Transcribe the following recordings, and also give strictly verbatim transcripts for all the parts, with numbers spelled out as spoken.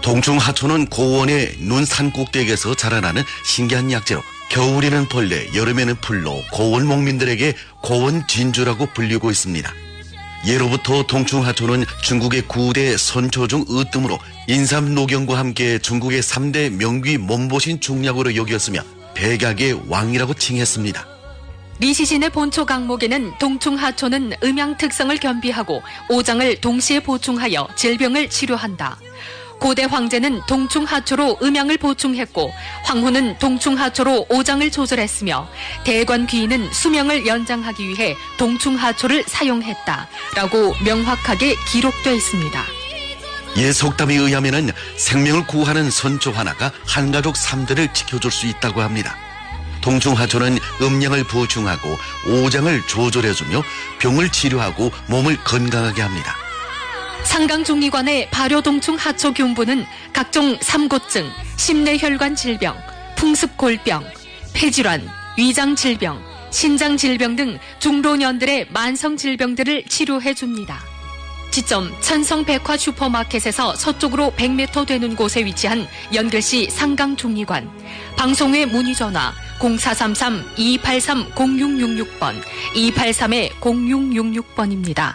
동충하초는 고원의 눈 산 꼭대기에서 자라나는 신기한 약재로 겨울에는 벌레, 여름에는 풀로 고원목민들에게 고원 진주라고 불리고 있습니다. 예로부터 동충하초는 중국의 구대 선초 중 으뜸으로 인삼 녹용과 함께 중국의 삼대 명귀 몸보신 중약으로 여겼으며 백약의 왕이라고 칭했습니다. 리시신의 본초 강목에는 동충하초는 음양 특성을 겸비하고 오장을 동시에 보충하여 질병을 치료한다. 고대 황제는 동충하초로 음양을 보충했고 황후는 동충하초로 오장을 조절했으며 대관 귀인은 수명을 연장하기 위해 동충하초를 사용했다라고 명확하게 기록되어 있습니다. 예속담에 의하면은 생명을 구하는 선초 하나가 한가족 삼대를 지켜줄 수 있다고 합니다. 동충하초는 음양을 보충하고 오장을 조절해주며 병을 치료하고 몸을 건강하게 합니다. 상강중리관의 발효동충하초 균부는 각종 삼고증, 심내혈관 질병, 풍습골병, 폐질환, 위장질병, 신장질병 등 중老년들의 만성질병들을 치료해줍니다. 지점 천성백화 슈퍼마켓에서 서쪽으로 백 미터 되는 곳에 위치한 연결시 상강중리관, 방송외 문의전화 공사삼삼 이팔삼 공육육육 번, 이팔삼 공육육육 번입니다.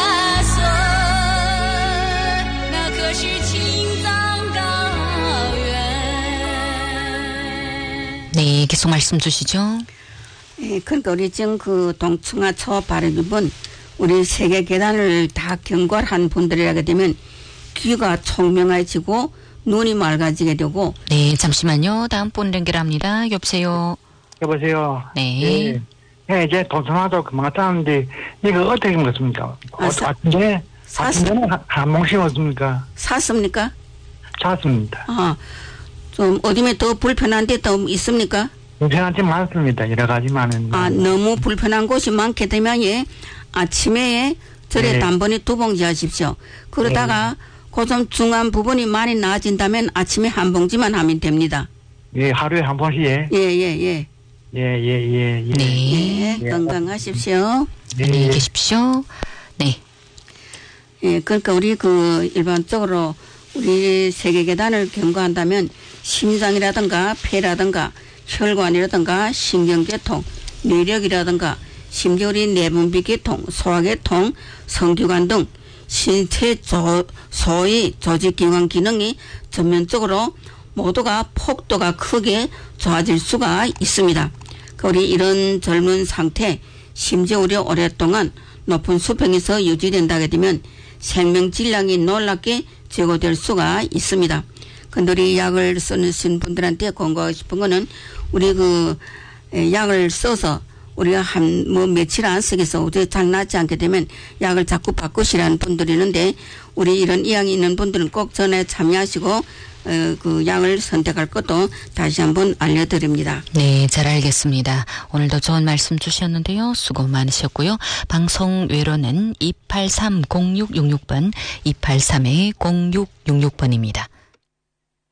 네, 계속 말씀 주시죠. 예, 그러니까 우리 지금 그 동충하초 발효균은 우리 세계 계단을 다 경과한 분들이라게 되면 귀가 총명해지고 눈이 맑아지게 되고. 네, 잠시만요. 다음 분 연결합니다. 여보세요. 여보세요. 네. 네, 네 이제 동충하초 그만 땄는데 이거 어떻게 먹습니까? 아, 사, 아침에 아침에는 한 몽씩 먹습니까? 샀습니까? 샀습니다. 아, 좀 어디에 더 불편한 데 더 있습니까? 불편한 데 많습니다. 여러 가지 많은. 아, 너무 불편한 곳이 많게 되면 예, 아침에 절에 네. 단번에 두 봉지 하십시오. 그러다가 네. 그 좀 중간 부분이 많이 나아진다면 아침에 한 봉지만 하면 됩니다. 예, 하루에 한 번씩 예. 예, 예, 예. 예, 예, 예, 예. 네. 예, 건강하십시오. 네. 안녕히 계십시오. 네. 예, 그러니까 우리 그 일반적으로 우리 세계계단을 경과한다면 심장이라든가 폐라든가 혈관이라든가 신경계통, 뇌력이라든가 심지어 우리 내분비계통, 소화계통, 성기관 등 신체 조, 소위 조직기관 기능이 전면적으로 모두가 폭도가 크게 좋아질 수가 있습니다. 우리 이런 젊은 상태, 심지어 우리 오랫동안 높은 수평에서 유지된다게 되면 생명 질량이 놀랍게 제고될 수가 있습니다. 근데 우리 약을 쓰는 분들한테 권고하고 싶은 거는 우리 그 약을 써서 우리가 한 뭐 며칠 안 쓰겠어 우리 잘 낫지 않게 되면 약을 자꾸 바꾸시라는 분들이 있는데 우리 이런 이양이 있는 분들은 꼭 전에 참여하시고 어, 그 약을 선택할 것도 다시 한번 알려드립니다. 네, 잘 알겠습니다. 오늘도 좋은 말씀 주셨는데요. 수고 많으셨고요. 방송 외로는 이팔삼 공육육육 번, 이팔삼 공육육육 번입니다.